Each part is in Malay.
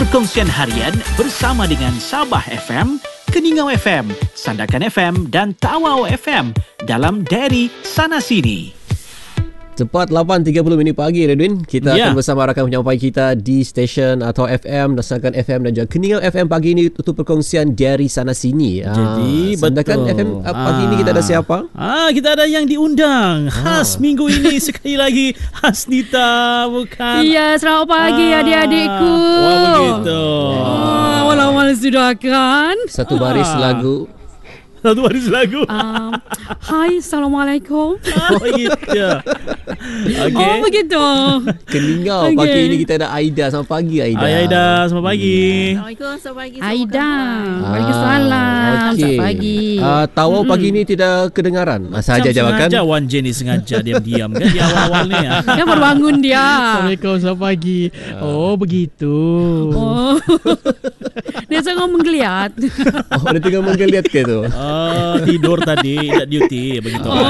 Perkongsian harian bersama dengan Sabah FM, Keningau FM, Sandakan FM dan Tawau FM dalam Diary Sana Sini. Tepat 8.30 pagi, Redwin. Kita akan bersama rakan penyampai kita di stesen atau FM, Sandakan FM dan juga Keningau FM pagi ini untuk perkongsian Diary Sana Sini. Jadi Sandakan FM pagi ini kita ada siapa? Kita ada yang diundang khas minggu ini sekali lagi, Hasnita, bukan? Ya, selamat pagi adik-adikku. Wah, begitu. Awal-awal sudah kan? Satu baris lagu. Satu baris lagu. Hai, Assalamualaikum. Begitu. Okay. Oh, begitu. Keningau pagi ini kita ada Aida. Selamat pagi, Aida. Hai Aida, selamat pagi. Assalamualaikum, selamat pagi. Aida. Waalaikumsalam. Selamat pagi. Tawau pagi ini tidak kedengaran. Sahaja jawakan. Sengaja Wan Jenny sengaja diam-diam kan di awal-awal ni. Dia baru bangun dia. Assalamualaikum, selamat pagi. Oh, begitu. Oh. Dia sangat menggeliat. Oh, dia tengah menggeliat ke tu? Tidur tadi, tak duty begitu kan.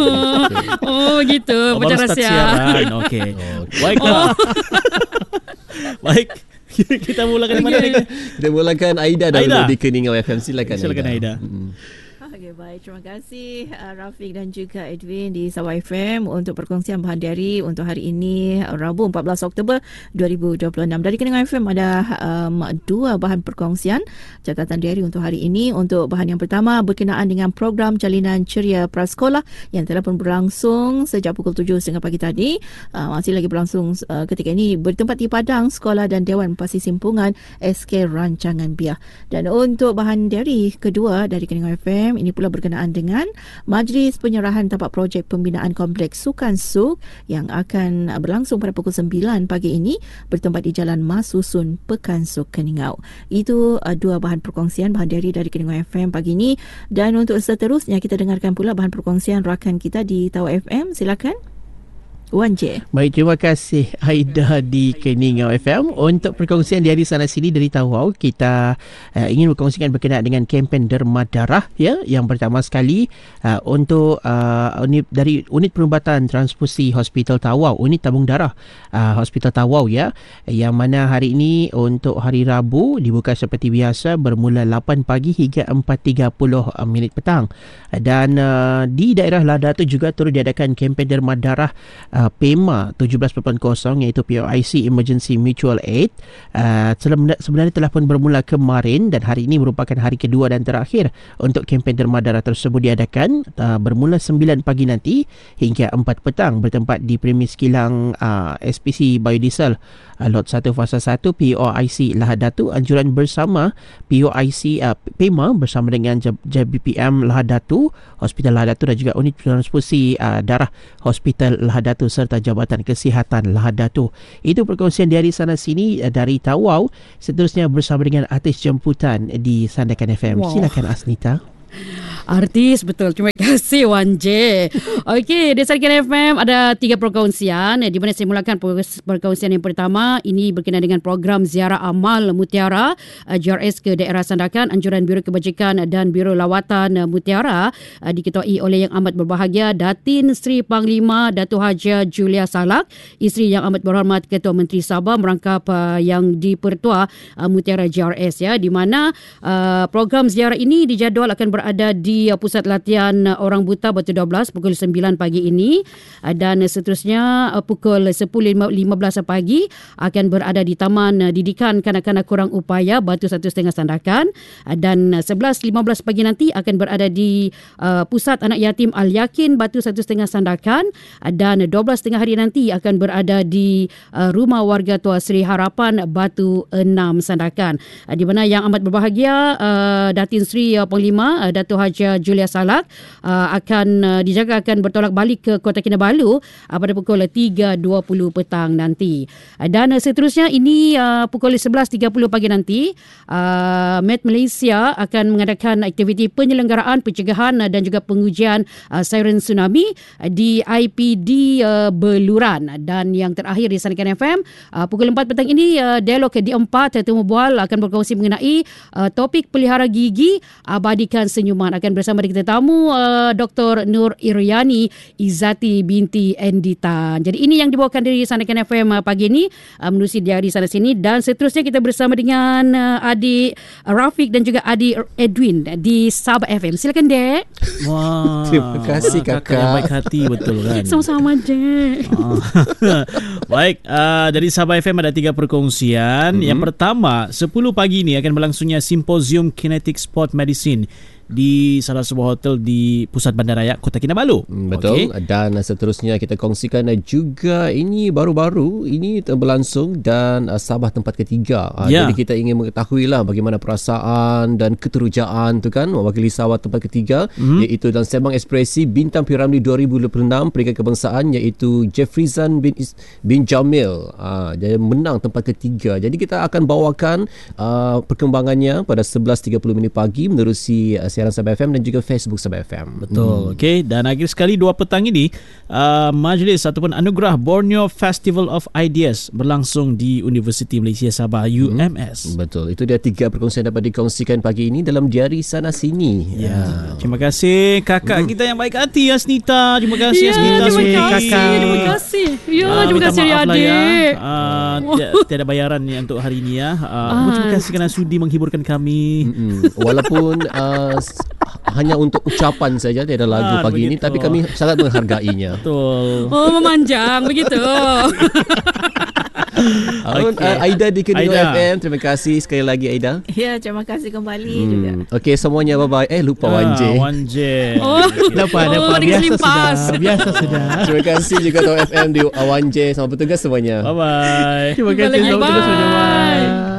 Oh, begitu. Macam Baru start rahsia. siaran. Okey. Baiklah. Baik. Kita mulakan di mana ni? Kita mulakan Aida dahulu Aida. di Keningau FM. Silakan Aida. Okay, baik. Terima kasih Rafiq dan juga Edwin di Sabah FM untuk perkongsian bahan diary untuk hari ini, Rabu 14 Oktober 2026. Dari Keningau FM ada dua bahan perkongsian catatan diary untuk hari ini. Untuk bahan yang pertama berkenaan dengan program Jalinan Ceria Prasekolah yang telah pun berlangsung sejak pukul 7.30 pagi tadi. Masih lagi berlangsung ketika ini bertempat di Padang Sekolah dan Dewan Pasti Simpungan SK Rancangan Biar. Dan untuk bahan diary kedua dari Keningau FM, ini pula berkenaan dengan Majlis Penyerahan Tapak Projek Pembinaan Kompleks Sukan Suk yang akan berlangsung pada pukul 9 pagi ini bertempat di Jalan Masusun, Pekansuk, Keningau. Itu dua bahan perkongsian bahan diary dari Keningau FM pagi ini. Dan untuk seterusnya kita dengarkan pula bahan perkongsian rakan kita di Tawau FM. Silakan Wan J. Baik, terima kasih Aida di Keningau FM. Untuk perkongsian Diary Sana Sini dari Tawau, kita ingin berkongsikan berkenaan dengan kempen derma darah ya. Yang pertama sekali untuk dari unit perubatan transfusi Hospital Tawau, unit tabung darah Hospital Tawau ya, yang mana hari ini untuk hari Rabu dibuka seperti biasa bermula 8 pagi hingga 4.30 petang. Dan di daerah Ladatu juga turut diadakan kempen derma darah PEMA 17.0 iaitu POIC Emergency Mutual Aid. Sebenarnya telah pun bermula kemarin dan hari ini merupakan hari kedua dan terakhir untuk kempen derma darah tersebut diadakan bermula 9 pagi nanti hingga 4 petang bertempat di premis kilang SPC Biodiesel Lot 1 Fasa 1 POIC Lahadatu. Anjuran bersama POIC PEMA bersama dengan JBPM Lahadatu, Hospital Lahadatu dan juga unit transfusi darah Hospital Lahadatu serta Jabatan Kesihatan Lahadatu. Itu perkongsian dari Sana Sini dari Tawau. Seterusnya bersama dengan artis jemputan di Sandakan FM. Wow. Silakan Asnita. Artis betul. Terima kasih Wan J. Okey, di Sandakan FM ada 3 perkongsian di mana saya mulakan perkongsian yang pertama. Ini berkenaan dengan program Ziarah Amal Mutiara JRS ke daerah Sandakan. Anjuran Biro Kebajikan dan Biro Lawatan Mutiara diketuai oleh Yang Amat Berbahagia Datin Sri Panglima Datuk Haji Julia Salak, isteri Yang Amat Berhormat Ketua Menteri Sabah merangkap yang di-Pertua Mutiara JRS ya, di mana program ziarah ini dijadual akan berada di Pusat Latihan Orang Buta Batu 12 pukul 9 pagi ini, dan seterusnya pukul 10.15 pagi akan berada di Taman Didikan Kanak-kanak Kurang Upaya Batu 1.5 Sandakan, dan 11.15 pagi nanti akan berada di Pusat Anak Yatim Al-Yakin Batu 1.5 Sandakan, dan 12.30 hari nanti akan berada di Rumah Warga Tua Seri Harapan Batu 6 Sandakan, di mana Yang Amat Berbahagia Datin Sri Panglima Datuk Haji Julia Salak akan dijaga akan bertolak balik ke Kota Kinabalu pada pukul 3.20 petang nanti. Dan seterusnya ini pukul 11.30 pagi nanti Met Malaysia akan mengadakan aktiviti penyelenggaraan, pencegahan dan juga pengujian siren tsunami di IPD Beluran. Dan yang terakhir di Sandakan FM pukul 4 petang ini dialog di 4 temu bual akan berkongsi mengenai topik pelihara gigi abadikan senyuman, akan bersama dengan tetamu Dr. Nur Iryani Izzati binti Endita. Jadi ini yang dibawakan dari Sandakan FM pagi ini menerusi Diari Sana Sini, dan seterusnya kita bersama dengan adik Rafiq dan juga adik Edwin di Sabah FM. Silakan Dek. Wah, terima kasih kakak yang baik hati, betul kan? Sama-sama Dek. Baik, dari Sabah FM ada 3 perkongsian. Yang pertama, 10 pagi ini akan berlangsungnya Simposium Kinetic Sport Medicine di salah sebuah hotel di pusat Bandaraya Kota Kinabalu. Betul. Okay. Dan seterusnya kita kongsikan juga ini baru-baru ini berlangsung dan Sabah tempat ketiga. Jadi kita ingin mengetahui lah bagaimana perasaan dan keterujaan tu kan mewakili Sabah tempat ketiga, iaitu dalam Sembang Ekspresi Bintang Piramli 2026 peringkat kebangsaan, iaitu Jeffrizan bin Jamil. Dia menang tempat ketiga. Jadi kita akan bawakan perkembangannya pada 11.30 pagi menerusi siaran Sabah FM dan juga Facebook Sabah FM. Betul. Okey, dan akhir sekali 2 petang ini majlis ataupun anugerah Borneo Festival of Ideas berlangsung di Universiti Malaysia Sabah UMS. Betul. Itu dia 3 perkongsian dapat dikongsikan pagi ini dalam Diari Sana Sini. Terima kasih kakak kita yang baik hati, Asnita. Terima kasih Asnita. Terima kasih. Terima kasih adik. Tiada bayaran ni untuk hari ini ya. Terima kasih kerana sudi menghiburkan kami. Walaupun hanya untuk ucapan saja, tiada lagu pagi ini, tapi kami sangat menghargainya. Betul. Memanjang begitu. Aida di Kedua FM, terima kasih sekali lagi Aida. Ya, terima kasih kembali juga. Okey, semuanya bye-bye. Lupa Wanje. Dapat biasa sudah. Terima kasih juga Tahu FM di Wanje. Selamat bertugas semuanya. Bye-bye. Terima kasih. Selamat bertugas. Bye.